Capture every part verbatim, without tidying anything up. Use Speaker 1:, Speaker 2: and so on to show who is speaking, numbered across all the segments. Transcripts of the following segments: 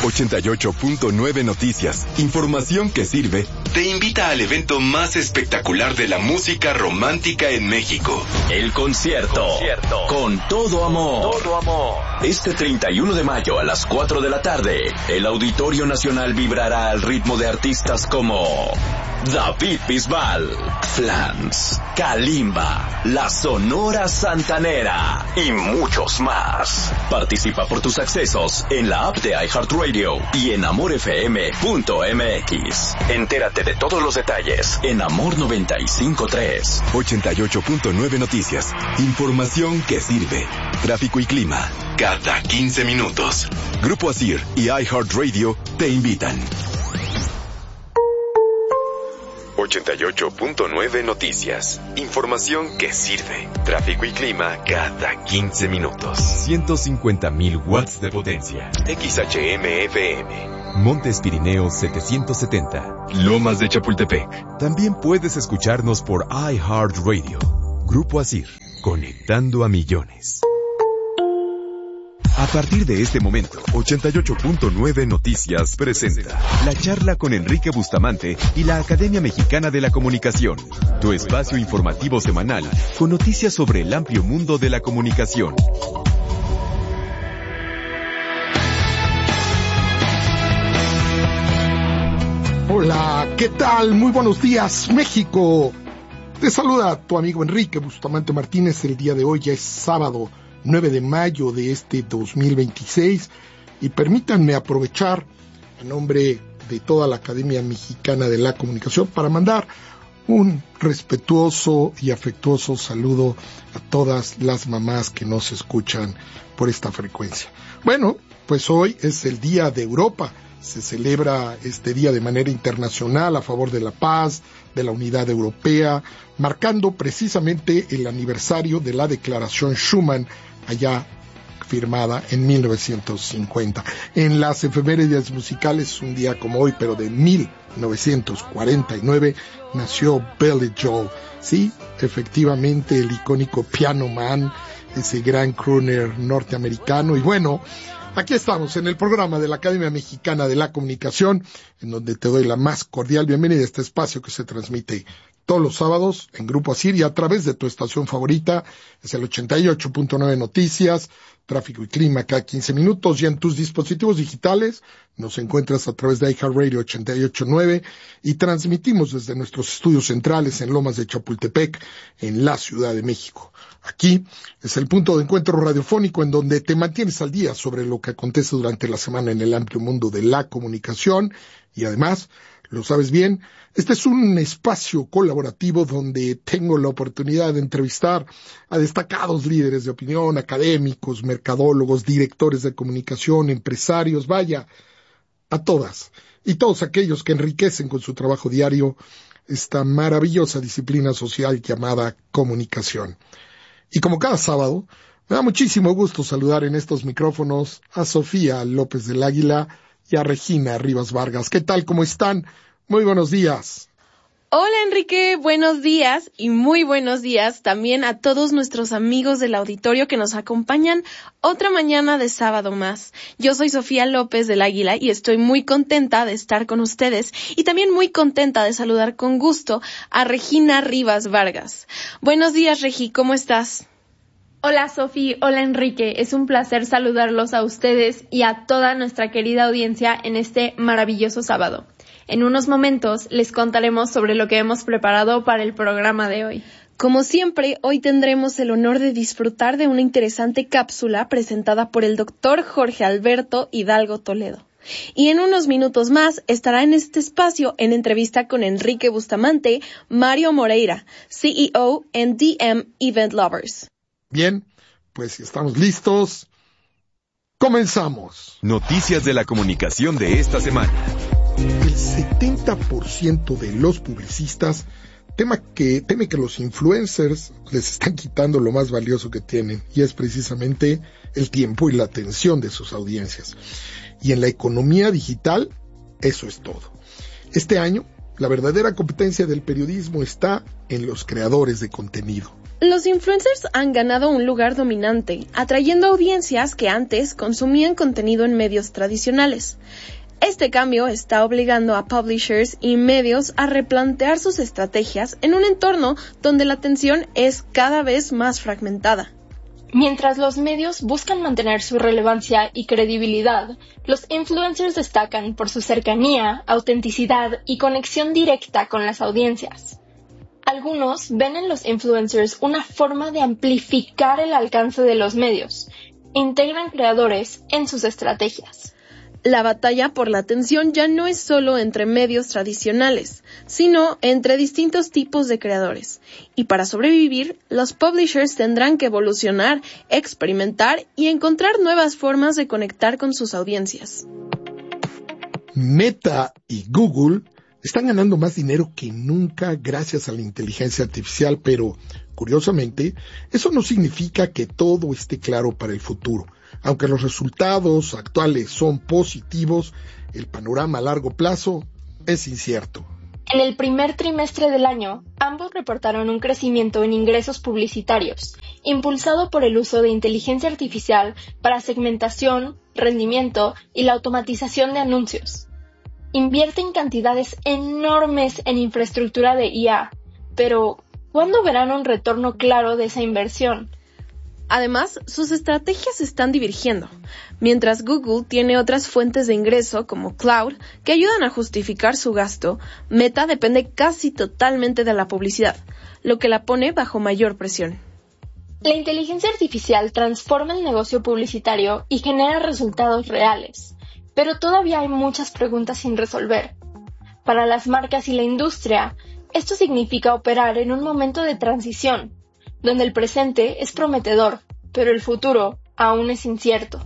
Speaker 1: ochenta y ocho punto nueve Noticias, información que sirve, te invita al evento más espectacular de la música romántica en México.
Speaker 2: El concierto, concierto. Con todo amor. Todo amor. Este treinta y uno de mayo a las cuatro de la tarde, el Auditorio Nacional vibrará al ritmo de artistas como David Bisbal, Flans, Kalimba, La Sonora Santanera y muchos más. Participa por tus accesos en la app de iHeartRadio y en amor f m punto m x. Entérate de todos los detalles en Amor noventa y cinco punto tres.
Speaker 1: ochenta y ocho punto nueve Noticias, información que sirve. Tráfico y clima, cada quince minutos. Grupo Asir y iHeartRadio te invitan. ochenta y ocho punto nueve Noticias, información que sirve. Tráfico y clima cada quince minutos. ciento cincuenta mil watts de potencia. X H M F M. Montes Pirineos setecientos setenta. Lomas de Chapultepec. También puedes escucharnos por iHeartRadio. Grupo Asir, conectando a millones. A partir de este momento, ochenta y ocho punto nueve Noticias presenta la charla con Enrique Bustamante y la Academia Mexicana de la Comunicación, tu espacio informativo semanal con noticias sobre el amplio mundo de la comunicación.
Speaker 3: Hola, ¿qué tal? Muy buenos días, México. Te saluda tu amigo Enrique Bustamante Martínez. El día de hoy ya es sábado nueve de mayo de este dos mil veintiséis y permítanme aprovechar en nombre de toda la Academia Mexicana de la Comunicación para mandar un respetuoso y afectuoso saludo a todas las mamás que nos escuchan por esta frecuencia. Bueno, pues hoy es el Día de Europa. Se celebra este día de manera internacional a favor de la paz, de la unidad europea, marcando precisamente el aniversario de la Declaración Schuman, allá firmada en mil novecientos cincuenta. En las efemérides musicales, un día como hoy, pero de mil novecientos cuarenta y nueve, nació Billy Joel. Sí, efectivamente, el icónico Piano Man, ese gran crooner norteamericano. Y bueno, aquí estamos en el programa de la Academia Mexicana de la Comunicación, en donde te doy la más cordial bienvenida a este espacio que se transmite todos los sábados en Grupo Asir y a través de tu estación favorita. Es el ochenta y ocho punto nueve Noticias, tráfico y clima cada quince minutos, y en tus dispositivos digitales nos encuentras a través de iHeartRadio ochenta y ocho punto nueve y transmitimos desde nuestros estudios centrales en Lomas de Chapultepec, en la Ciudad de México. Aquí es el punto de encuentro radiofónico en donde te mantienes al día sobre lo que acontece durante la semana en el amplio mundo de la comunicación y además, lo sabes bien, este es un espacio colaborativo donde tengo la oportunidad de entrevistar a destacados líderes de opinión, académicos, mercadólogos, directores de comunicación, empresarios, vaya, a todas y todos aquellos que enriquecen con su trabajo diario esta maravillosa disciplina social llamada comunicación. Y como cada sábado, me da muchísimo gusto saludar en estos micrófonos a Sofía López del Águila y a Regina Rivas Vargas. ¿Qué tal? ¿Cómo están? Muy buenos días.
Speaker 4: Hola Enrique, buenos días y muy buenos días también a todos nuestros amigos del auditorio que nos acompañan otra mañana de sábado más. Yo soy Sofía López del Águila y estoy muy contenta de estar con ustedes y también muy contenta de saludar con gusto a Regina Rivas Vargas. Buenos días, Regi, ¿cómo estás?
Speaker 5: Hola Sofi, hola Enrique, es un placer saludarlos a ustedes y a toda nuestra querida audiencia en este maravilloso sábado. En unos momentos les contaremos sobre lo que hemos preparado para el programa de hoy.
Speaker 4: Como siempre, hoy tendremos el honor de disfrutar de una interesante cápsula presentada por el doctor Jorge Alberto Hidalgo Toledo. Y en unos minutos más estará en este espacio en entrevista con Enrique Bustamante, Mario Moreira, C E O en D M Event Lovers.
Speaker 3: Bien, pues si estamos listos, comenzamos.
Speaker 1: Noticias de la comunicación de esta semana.
Speaker 3: El setenta por ciento de los publicistas tema que, teme que los influencers les están quitando lo más valioso que tienen, y es precisamente el tiempo y la atención de sus audiencias. Y en la economía digital, eso es todo. Este año, La verdadera competencia del periodismo está en los creadores de contenido.
Speaker 4: Los influencers han ganado un lugar dominante, atrayendo audiencias que antes consumían contenido en medios tradicionales. Este cambio está obligando a publishers y medios a replantear sus estrategias en un entorno donde la atención es cada vez más fragmentada.
Speaker 5: Mientras los medios buscan mantener su relevancia y credibilidad, los influencers destacan por su cercanía, autenticidad y conexión directa con las audiencias. Algunos ven en los influencers una forma de amplificar el alcance de los medios e integran creadores en sus estrategias.
Speaker 4: La batalla por la atención ya no es solo entre medios tradicionales, sino entre distintos tipos de creadores. Y para sobrevivir, los publishers tendrán que evolucionar, experimentar y encontrar nuevas formas de conectar con sus audiencias.
Speaker 3: Meta y Google están ganando más dinero que nunca gracias a la inteligencia artificial, pero, curiosamente, eso no significa que todo esté claro para el futuro. Aunque los resultados actuales son positivos, el panorama a largo plazo es incierto.
Speaker 5: En el primer trimestre del año, ambos reportaron un crecimiento en ingresos publicitarios, impulsado por el uso de inteligencia artificial para segmentación, rendimiento y la automatización de anuncios. Invierten cantidades enormes en infraestructura de I A, pero ¿cuándo verán un retorno claro de esa inversión?
Speaker 4: Además, sus estrategias se están divergiendo. Mientras Google tiene otras fuentes de ingreso como Cloud que ayudan a justificar su gasto, Meta depende casi totalmente de la publicidad, lo que la pone bajo mayor presión.
Speaker 5: La inteligencia artificial transforma el negocio publicitario y genera resultados reales, pero todavía hay muchas preguntas sin resolver. Para las marcas y la industria, esto significa operar en un momento de transición, donde el presente es prometedor, pero el futuro aún es incierto.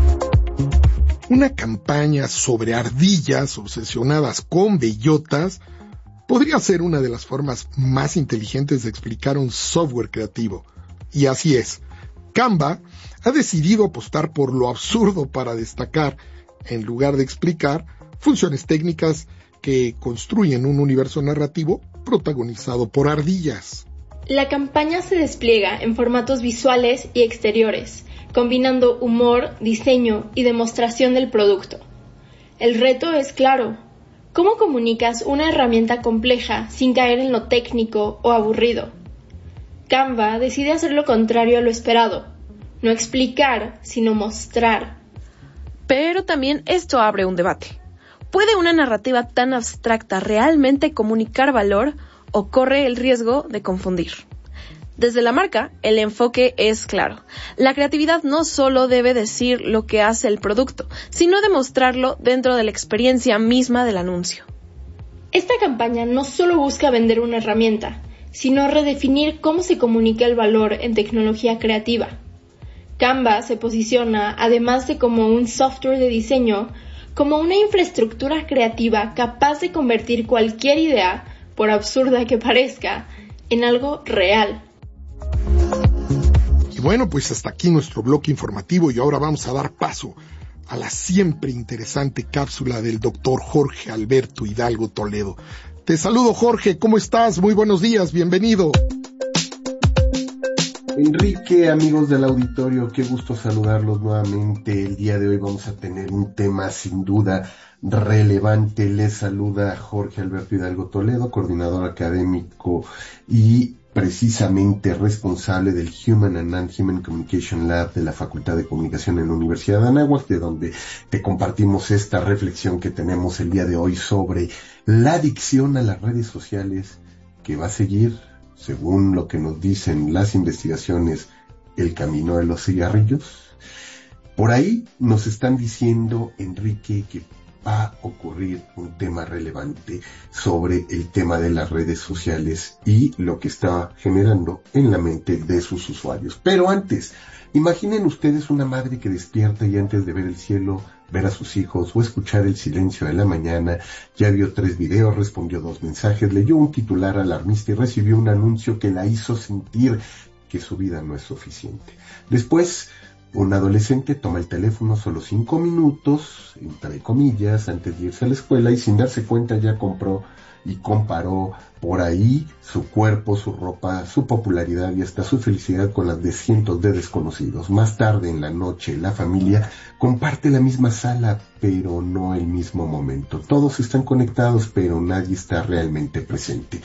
Speaker 3: Una campaña sobre ardillas obsesionadas con bellotas podría ser una de las formas más inteligentes de explicar un software creativo. Y así es. Canva ha decidido apostar por lo absurdo para destacar, en lugar de explicar, funciones técnicas que construyen un universo narrativo protagonizado por ardillas.
Speaker 5: La campaña se despliega en formatos visuales y exteriores, combinando humor, diseño y demostración del producto. El reto es claro. ¿Cómo comunicas una herramienta compleja sin caer en lo técnico o aburrido? Canva decide hacer lo contrario a lo esperado. No explicar, sino mostrar.
Speaker 4: Pero también esto abre un debate. ¿Puede una narrativa tan abstracta realmente comunicar valor o corre el riesgo de confundir? Desde la marca, el enfoque es claro. La creatividad no solo debe decir lo que hace el producto, sino demostrarlo dentro de la experiencia misma del anuncio.
Speaker 5: Esta campaña no solo busca vender una herramienta, sino redefinir cómo se comunica el valor en tecnología creativa. Canva se posiciona, además de como un software de diseño, como una infraestructura creativa capaz de convertir cualquier idea, por absurda que parezca, en algo real.
Speaker 3: Y bueno, pues hasta aquí nuestro bloque informativo y ahora vamos a dar paso a la siempre interesante cápsula del doctor Jorge Alberto Hidalgo Toledo. Te saludo, Jorge, ¿cómo estás? Muy buenos días, bienvenido.
Speaker 6: Enrique, amigos del auditorio, qué gusto saludarlos nuevamente. El día de hoy vamos a tener un tema sin duda relevante. Les saluda Jorge Alberto Hidalgo Toledo, coordinador académico y precisamente responsable del Human and Non-Human Communication Lab de la Facultad de Comunicación en la Universidad de Anáhuac, de donde te compartimos esta reflexión que tenemos el día de hoy sobre la adicción a las redes sociales, que va a seguir, según lo que nos dicen las investigaciones, el camino de los cigarrillos. Por ahí nos están diciendo, Enrique, que va a ocurrir un tema relevante sobre el tema de las redes sociales y lo que está generando en la mente de sus usuarios. Pero antes, imaginen ustedes una madre que despierta y antes de ver el cielo, ver a sus hijos o escuchar el silencio de la mañana, ya vio tres videos, respondió dos mensajes, leyó un titular alarmista y recibió un anuncio que la hizo sentir que su vida no es suficiente. Después Un adolescente toma el teléfono solo cinco minutos, entre comillas, antes de irse a la escuela y sin darse cuenta ya compró y comparó por ahí su cuerpo, su ropa, su popularidad y hasta su felicidad con las de cientos de desconocidos. Más tarde en la noche, la familia comparte la misma sala, pero no el mismo momento. Todos están conectados, pero nadie está realmente presente.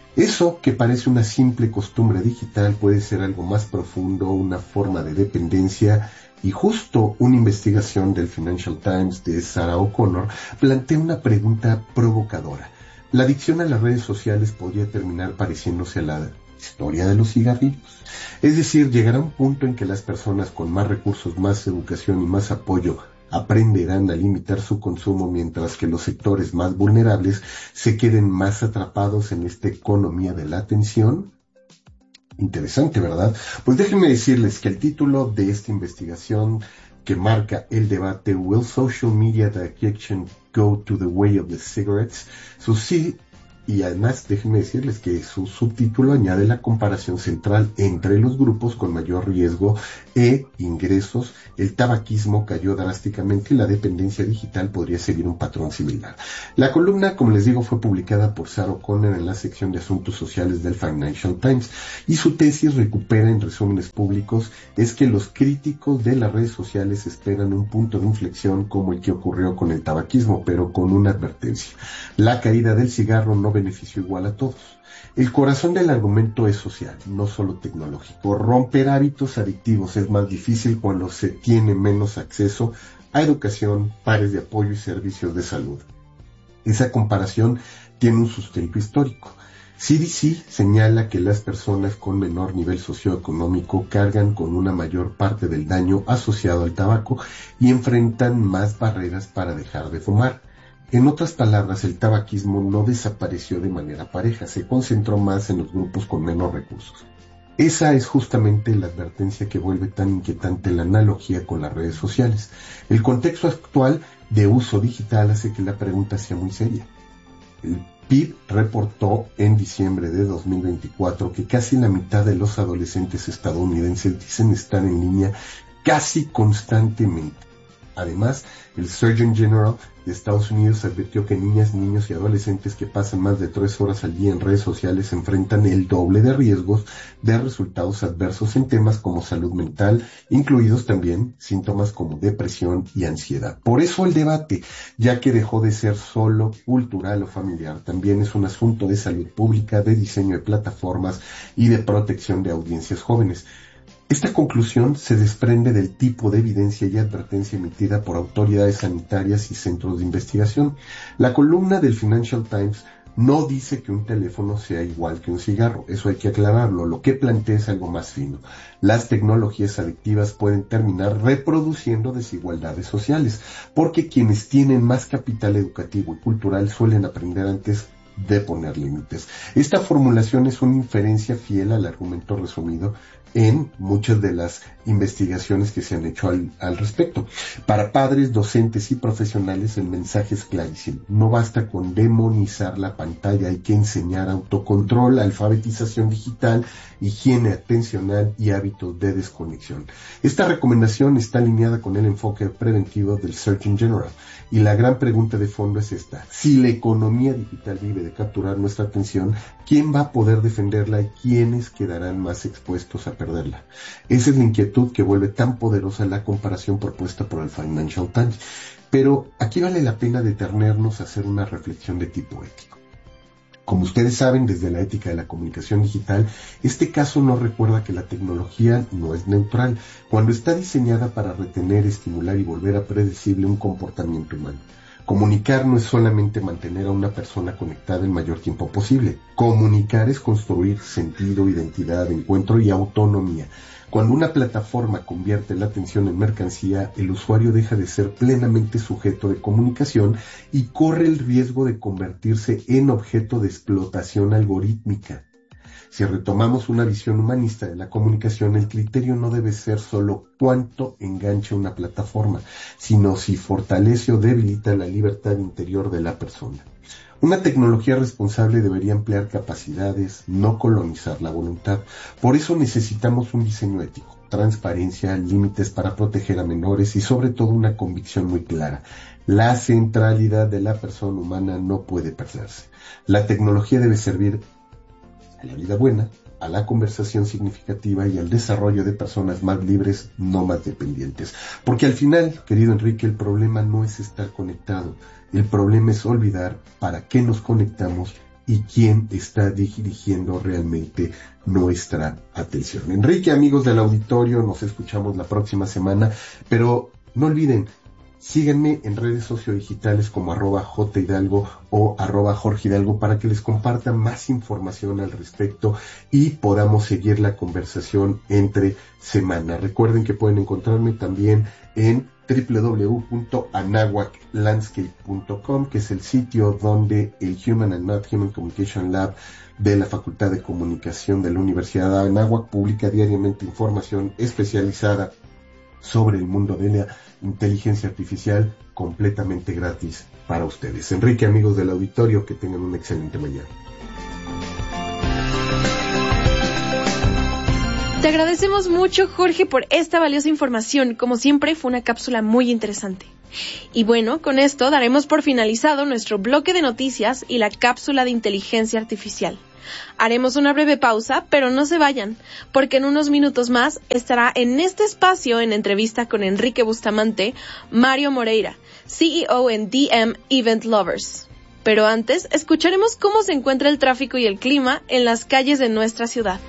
Speaker 6: Eso que parece una simple costumbre digital puede ser algo más profundo, una forma de dependencia, y justo una investigación del Financial Times de Sarah O'Connor plantea una pregunta provocadora. La adicción a las redes sociales podría terminar pareciéndose a la historia de los cigarrillos. Es decir, llegará un punto en que las personas con más recursos, más educación y más apoyo aprenderán a limitar su consumo, mientras que los sectores más vulnerables se queden más atrapados en esta economía de la atención. Interesante, ¿verdad? Pues déjenme decirles que el título de esta investigación que marca el debate Will Social Media Addiction Go to the Way of the Cigarettes? Su sí, y además déjenme decirles que su subtítulo añade la comparación central entre los grupos con mayor riesgo e ingresos. El tabaquismo cayó drásticamente y la dependencia digital podría seguir un patrón similar. La columna, como les digo, fue publicada por Sarah O'Connor en la sección de Asuntos Sociales del Financial Times, y su tesis recupera en resúmenes públicos es que los críticos de las redes sociales esperan un punto de inflexión como el que ocurrió con el tabaquismo, pero con una advertencia. La caída del cigarro no beneficio igual a todos. El corazón del argumento es social, no solo tecnológico. Romper hábitos adictivos es más difícil cuando se tiene menos acceso a educación, pares de apoyo y servicios de salud. Esa comparación tiene un sustento histórico. C D C señala que las personas con menor nivel socioeconómico cargan con una mayor parte del daño asociado al tabaco y enfrentan más barreras para dejar de fumar. En otras palabras, el tabaquismo no desapareció de manera pareja, se concentró más en los grupos con menos recursos. Esa es justamente la advertencia que vuelve tan inquietante la analogía con las redes sociales. El contexto actual de uso digital hace que la pregunta sea muy seria. El P I B reportó en diciembre de dos mil veinticuatro que casi la mitad de los adolescentes estadounidenses dicen estar en línea casi constantemente. Además, el Surgeon General de Estados Unidos advirtió que niñas, niños y adolescentes que pasan más de tres horas al día en redes sociales enfrentan el doble de riesgos de resultados adversos en temas como salud mental, incluidos también síntomas como depresión y ansiedad. Por eso el debate, ya que dejó de ser solo cultural o familiar, también es un asunto de salud pública, de diseño de plataformas y de protección de audiencias jóvenes. Esta conclusión se desprende del tipo de evidencia y advertencia emitida por autoridades sanitarias y centros de investigación. La columna del Financial Times no dice que un teléfono sea igual que un cigarro, eso hay que aclararlo. Lo que plantea es algo más fino. Las tecnologías adictivas pueden terminar reproduciendo desigualdades sociales, porque quienes tienen más capital educativo y cultural suelen aprender antes de poner límites. Esta formulación es una inferencia fiel al argumento resumido en muchas de las investigaciones que se han hecho al, al respecto. Para padres, docentes y profesionales el mensaje es clarísimo. No basta con demonizar la pantalla, hay que enseñar autocontrol, alfabetización digital, higiene atencional y hábitos de desconexión. Esta recomendación está alineada con el enfoque preventivo del Surgeon General, y la gran pregunta de fondo es esta: si la economía digital vive de capturar nuestra atención, ¿quién va a poder defenderla y quiénes quedarán más expuestos a perderla? Esa es la inquietud que vuelve tan poderosa la comparación propuesta por el Financial Times. Pero aquí vale la pena detenernos a hacer una reflexión de tipo ético. Como ustedes saben, desde la ética de la comunicación digital, este caso nos recuerda que la tecnología no es neutral cuando está diseñada para retener, estimular y volver a predecible un comportamiento humano. Comunicar no es solamente mantener a una persona conectada el mayor tiempo posible. Comunicar es construir sentido, identidad, encuentro y autonomía. Cuando una plataforma convierte la atención en mercancía, el usuario deja de ser plenamente sujeto de comunicación y corre el riesgo de convertirse en objeto de explotación algorítmica. Si retomamos una visión humanista de la comunicación, el criterio no debe ser solo cuánto engancha una plataforma, sino si fortalece o debilita la libertad interior de la persona. Una tecnología responsable debería emplear capacidades, no colonizar la voluntad. Por eso necesitamos un diseño ético. transparencia, límites para proteger a menores y sobre todo una convicción muy clara. La centralidad de la persona humana no puede perderse. La tecnología debe servir a la vida buena, a la conversación significativa y al desarrollo de personas más libres, no más dependientes. Porque al final, querido Enrique, el problema no es estar conectado. El problema es olvidar para qué nos conectamos y quién está dirigiendo realmente nuestra atención. Enrique, amigos del auditorio, nos escuchamos la próxima semana, pero no olviden, síganme en redes sociodigitales como arroba jhidalgo o arroba Jorge Hidalgo para que les comparta más información al respecto y podamos seguir la conversación entre semana. Recuerden que pueden encontrarme también en doble u doble u doble u punto anahuac landscape punto com, que es el sitio donde el Human and Not Human Communication Lab de la Facultad de Comunicación de la Universidad de Anáhuac publica diariamente información especializada sobre el mundo de la inteligencia artificial completamente gratis para ustedes. Enrique, amigos del auditorio, que tengan una excelente mañana.
Speaker 4: Te agradecemos mucho, Jorge, por esta valiosa información. Como siempre, fue una cápsula muy interesante. Y bueno, con esto daremos por finalizado nuestro bloque de noticias y la cápsula de inteligencia artificial. Haremos una breve pausa, pero no se vayan, porque en unos minutos más estará en este espacio, en entrevista con Enrique Bustamante, Mario Moreira, C E O en D M Event Lovers. Pero antes, escucharemos cómo se encuentra el tráfico y el clima en las calles de nuestra ciudad.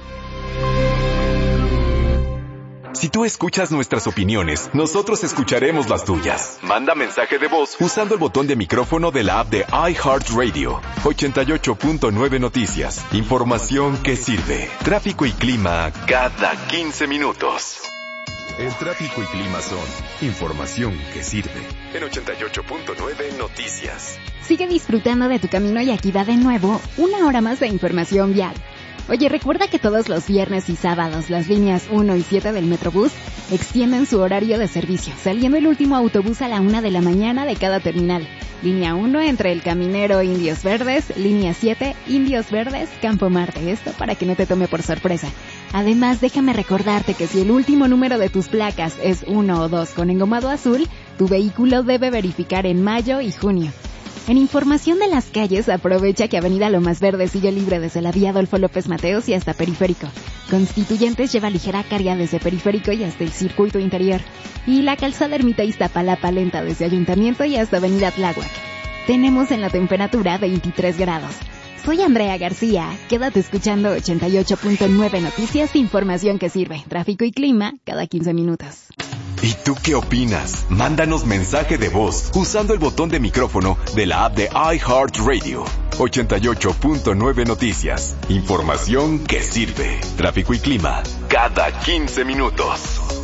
Speaker 1: Si tú escuchas nuestras opiniones, nosotros escucharemos las tuyas. Manda mensaje de voz usando el botón de micrófono de la app de iHeartRadio. ochenta y ocho punto nueve Noticias. Información que sirve. Tráfico y clima cada quince minutos. El tráfico y clima son información que sirve. En ochenta y ocho punto nueve Noticias.
Speaker 7: Sigue disfrutando de tu camino y aquí va de nuevo una hora más de información vial. Oye, recuerda que todos los viernes y sábados las líneas uno y siete del Metrobús extienden su horario de servicio, saliendo el último autobús a la una de la mañana de cada terminal. Línea uno entre El Caminero Indios Verdes, línea siete Indios Verdes, Campo Marte. Esto para que no te tome por sorpresa. Además, déjame recordarte que si el último número de tus placas es uno o dos con engomado azul, tu vehículo debe verificar en mayo y junio. En información de las calles, aprovecha que Avenida Lomas Verde sigue libre desde la vía Adolfo López Mateos y hasta Periférico. Constituyentes lleva ligera carga desde Periférico y hasta el circuito interior. Y la calzada Ermita Iztapalapa lenta desde Ayuntamiento y hasta Avenida Tláhuac. Tenemos en la temperatura veintitrés grados. Soy Andrea García. Quédate escuchando ochenta y ocho punto nueve Noticias, información que sirve. Tráfico y clima cada quince minutos.
Speaker 1: ¿Y tú qué opinas? Mándanos mensaje de voz usando el botón de micrófono de la app de iHeartRadio. ochenta y ocho punto nueve Noticias. Información que sirve. Tráfico y clima cada quince minutos.